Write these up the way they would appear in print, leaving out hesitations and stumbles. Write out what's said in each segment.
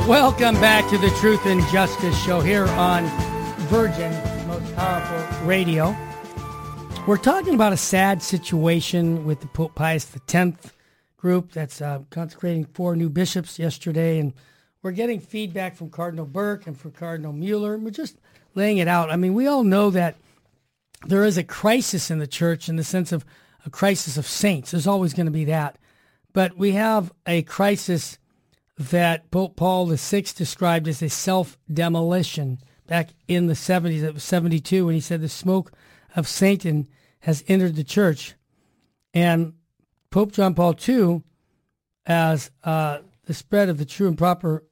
Welcome back to the Truth and Justice Show here on Virgin, most powerful radio. We're talking about a sad situation with the Pope Pius X group that's consecrating 4 new bishops yesterday, and we're getting feedback from Cardinal Burke and from Cardinal Mueller. We're just laying it out. I mean, we all know that there is a crisis in the church in the sense of a crisis of saints. There's always going to be that. But we have a crisis that Pope Paul VI described as a self-demolition back in the 70s. It was 72 when he said the smoke of Satan has entered the church. And Pope John Paul II, as the spread of the true and proper,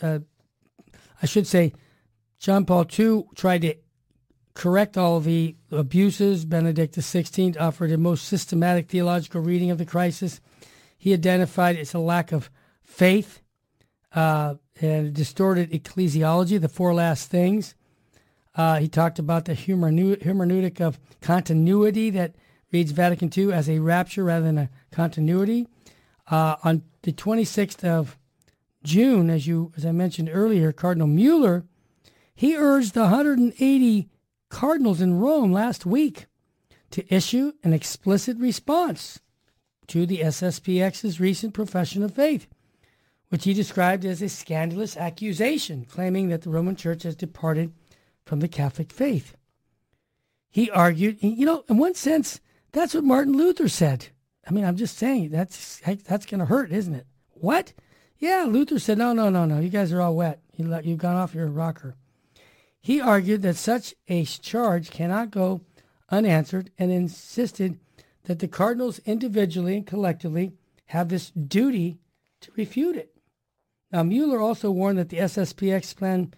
John Paul II tried to correct all of the abuses. Benedict XVI offered a most systematic theological reading of the crisis. He identified it's a lack of faith and distorted ecclesiology, the 4 last things. He talked about the hermeneutic of continuity that reads Vatican II as a rapture rather than a continuity. On the 26th of June, as I mentioned earlier, Cardinal Mueller, he urged the 180 cardinals in Rome last week to issue an explicit response to the SSPX's recent profession of faith, which he described as a scandalous accusation, claiming that the Roman Church has departed from the Catholic faith. He argued, in one sense, that's what Martin Luther said. I mean, I'm just saying, that's going to hurt, isn't it? What? Yeah, Luther said, no, you guys are all wet. You've gone off your rocker. He argued that such a charge cannot go unanswered and insisted that the cardinals individually and collectively have this duty to refute it. Now, Mueller also warned that the SSPX plan,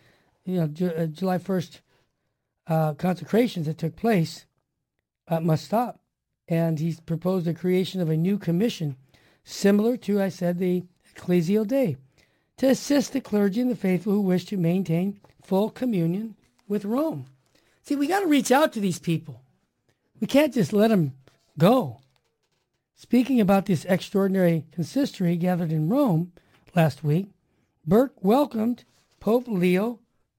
July 1st consecrations that took place must stop. And he's proposed the creation of a new commission, similar to, the Ecclesial Day, to assist the clergy and the faithful who wish to maintain full communion with Rome. See, we got to reach out to these people. We can't just let them go. Speaking about this extraordinary consistory gathered in Rome last week, Burke welcomed Pope Leo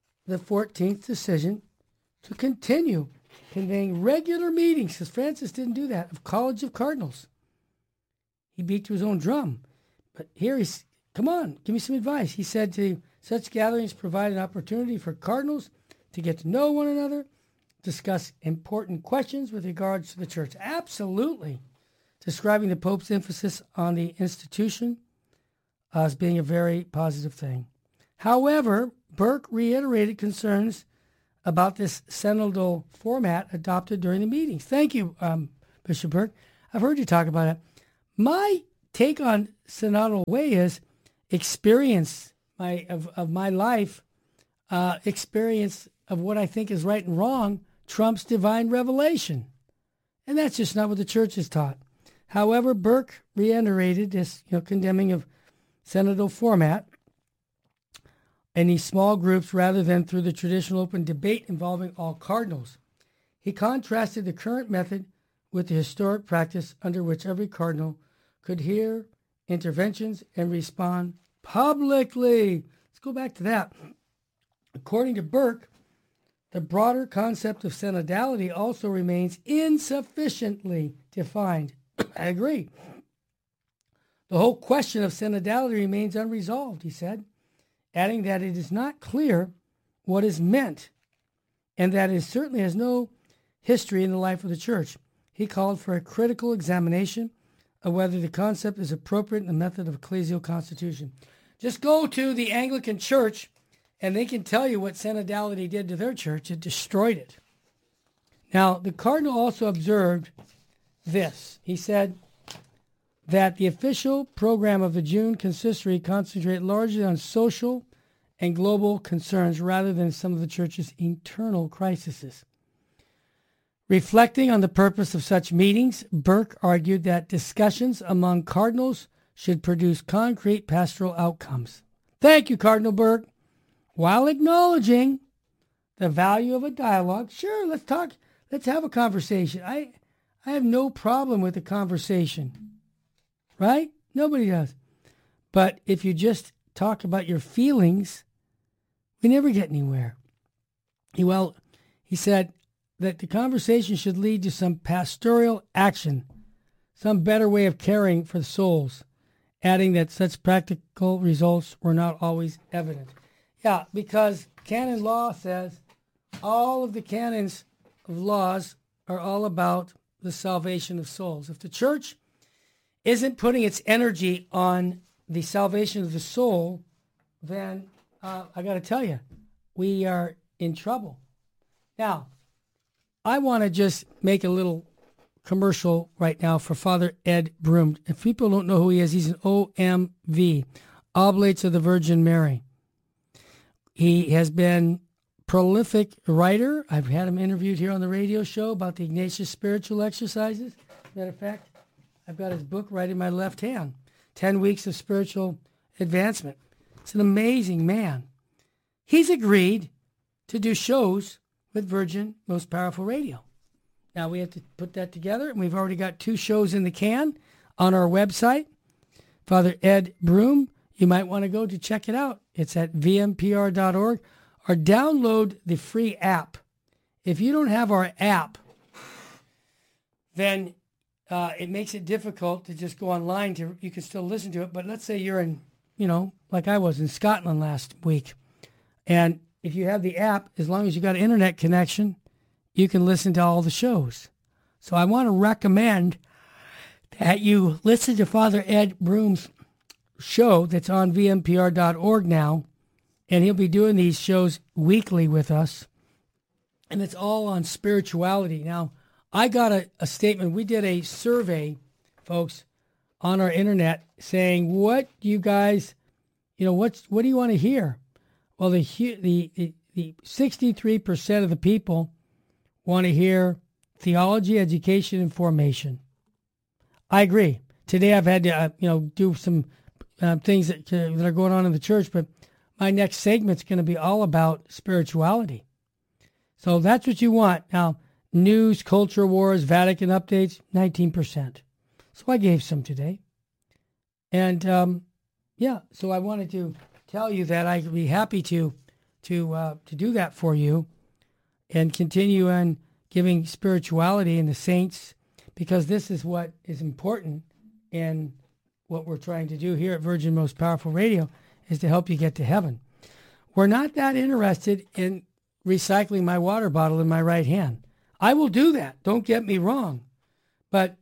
XIV's decision to continue convening regular meetings, because Francis didn't do that, of College of Cardinals. He beat to his own drum. But here come on, give me some advice. He said such gatherings provide an opportunity for cardinals to get to know one another, discuss important questions with regards to the church. Absolutely. Describing the Pope's emphasis on the institution as being a very positive thing. However, Burke reiterated concerns about this synodal format adopted during the meetings. Thank you, Bishop Burke. I've heard you talk about it. My take on synodal way is experience of my life, experience of what I think is right and wrong trumps divine revelation. And that's just not what the church has taught. However, Burke reiterated this, condemning of synodal format in these small groups rather than through the traditional open debate involving all cardinals. He contrasted the current method with the historic practice under which every cardinal could hear interventions and respond publicly. Let's go back to that. According to Burke, the broader concept of synodality also remains insufficiently defined. I agree. The whole question of synodality remains unresolved, he said, adding that it is not clear what is meant and that it certainly has no history in the life of the church. He called for a critical examination of whether the concept is appropriate in the method of ecclesial constitution. Just go to the Anglican Church and they can tell you what synodality did to their church. It destroyed it. Now, the cardinal also observed this. He said that the official program of the June consistory concentrated largely on social and global concerns rather than some of the church's internal crises. Reflecting on the purpose of such meetings, Burke argued that discussions among cardinals should produce concrete pastoral outcomes. Thank you, Cardinal Burke. While acknowledging the value of a dialogue, sure, let's talk, let's have a conversation. I have no problem with a conversation, right? Nobody does. But if you just talk about your feelings, we never get anywhere. He said that the conversation should lead to some pastoral action, some better way of caring for the souls, adding that such practical results were not always evident. Yeah, because canon law says all of the canons of laws are all about the salvation of souls. If the church isn't putting its energy on the salvation of the soul, then I got to tell you, we are in trouble. Now, I want to just make a little commercial right now for Father Ed Broom. If people don't know who he is, he's an OMV, Oblates of the Virgin Mary. He has been prolific writer. I've had him interviewed here on the radio show about the Ignatius spiritual exercises. Matter of fact, I've got his book right in my left hand, 10 Weeks of Spiritual Advancement. It's an amazing man. He's agreed to do shows with Virgin Most Powerful Radio. Now we have to put that together, and we've already got 2 shows in the can on our website. Father Ed Broom, you might want to go to check it out. It's at vmpr.org, or download the free app. If you don't have our app, then it makes it difficult to just go online. You can still listen to it, but let's say you're in, like I was in Scotland last week, and if you have the app, as long as you got an internet connection, you can listen to all the shows. So I want to recommend that you listen to Father Ed Broom's show that's on vmpr.org now, and he'll be doing these shows weekly with us, and it's all on spirituality. Now, I got a statement. We did a survey, folks, on our internet saying, what do you guys, what do you want to hear? Well, the 63% of the people want to hear theology, education, and formation. I agree. Today I've had to, do some things that are going on in the church, but my next segment's going to be all about spirituality. So that's what you want. Now, news, culture wars, Vatican updates, 19%. So I gave some today. And, so I wanted to tell you that I'd be happy to do that for you and continue on giving spirituality and the saints, because this is what is important in what we're trying to do here at Virgin Most Powerful Radio, is to help you get to heaven. We're not that interested in recycling my water bottle in my right hand. I will do that, don't get me wrong. But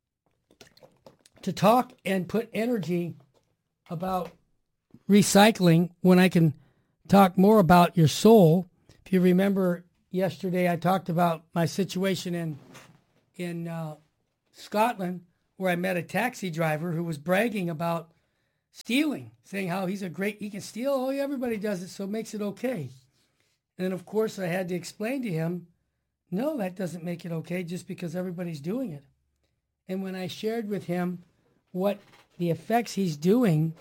to talk and put energy about recycling when I can talk more about your soul. If you remember yesterday, I talked about my situation in Scotland, where I met a taxi driver who was bragging about stealing, saying how he can steal. Oh, everybody does it, so it makes it okay. And then, of course, I had to explain to him, no, that doesn't make it okay just because everybody's doing it. And when I shared with him what the effects he's doing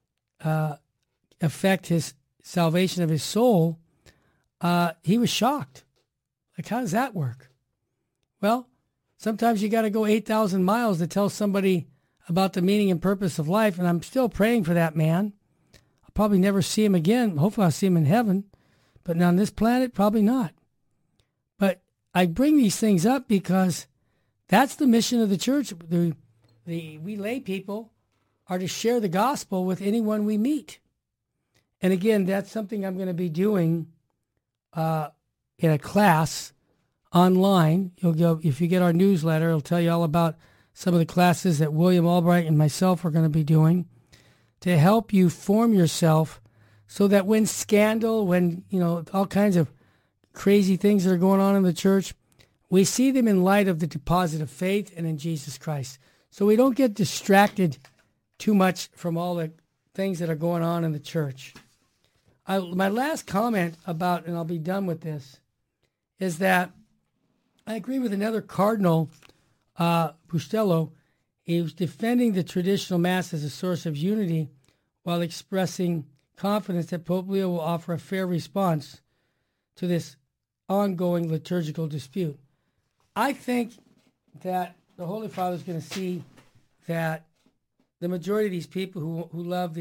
affect his salvation of his soul, he was shocked. Like, how does that work? Well, sometimes you got to go 8,000 miles to tell somebody about the meaning and purpose of life, and I'm still praying for that man. I'll probably never see him again. Hopefully I'll see him in heaven, but on this planet, probably not. But I bring these things up because that's the mission of the church. We lay people are to share the gospel with anyone we meet. And again, that's something I'm going to be doing in a class online. You'll go, if you get our newsletter, it'll tell you all about some of the classes that William Albright and myself are going to be doing to help you form yourself so that when scandal, when, all kinds of crazy things that are going on in the church, we see them in light of the deposit of faith and in Jesus Christ. So we don't get distracted too much from all the things that are going on in the church. My last comment about, and I'll be done with this, is that I agree with another cardinal, Bustelo. He was defending the traditional Mass as a source of unity while expressing confidence that Pope Leo will offer a fair response to this ongoing liturgical dispute. I think that the Holy Father is going to see that the majority of these people who love the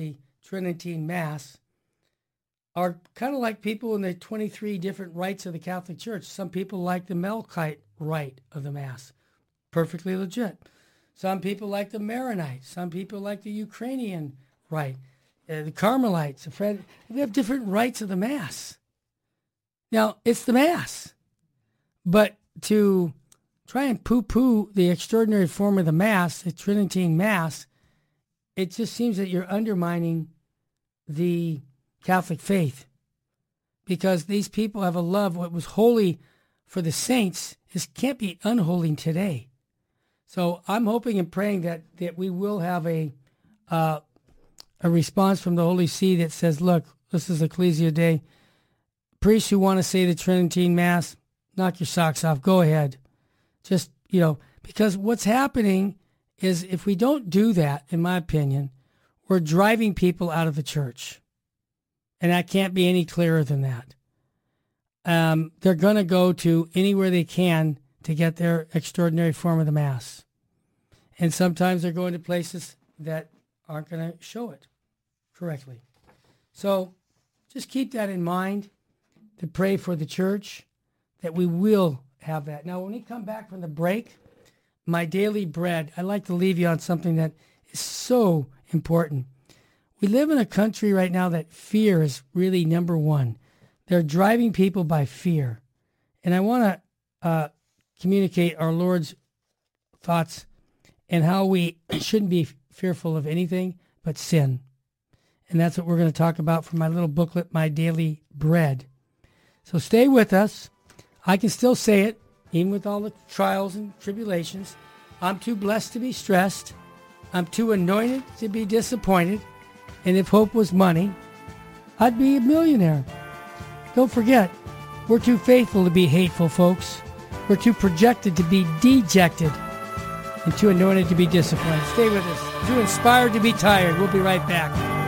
Tridentine Mass are kind of like people in the 23 different rites of the Catholic Church. Some people like the Melkite rite of the Mass, perfectly legit. Some people like the Maronite. Some people like the Ukrainian rite. The Carmelites, we have different rites of the Mass. Now, it's the Mass. But to try and poo-poo the extraordinary form of the Mass, the Tridentine Mass, it just seems that you're undermining the Catholic faith, because these people have a love. What was holy for the saints can't be unholy today. So I'm hoping and praying that we will have a response from the Holy See that says, look, this is Ecclesia Day. Priests who want to say the Tridentine Mass, knock your socks off. Go ahead. Just, because what's happening is if we don't do that, in my opinion, we're driving people out of the church. And that can't be any clearer than that. They're going to go to anywhere they can to get their extraordinary form of the Mass. And sometimes they're going to places that aren't going to show it correctly. So just keep that in mind, to pray for the church, that we will have that. Now, when we come back from the break, my daily bread, I'd like to leave you on something that is so important. We live in a country right now that fear is really number one. They're driving people by fear. And I want to communicate our Lord's thoughts and how we shouldn't be fearful of anything but sin. And that's what we're going to talk about from my little booklet, My Daily Bread. So stay with us. I can still say it, even with all the trials and tribulations. I'm too blessed to be stressed. I'm too anointed to be disappointed. And if hope was money, I'd be a millionaire. Don't forget, we're too faithful to be hateful, folks. We're too projected to be dejected and too anointed to be disappointed. Stay with us. Too inspired to be tired. We'll be right back.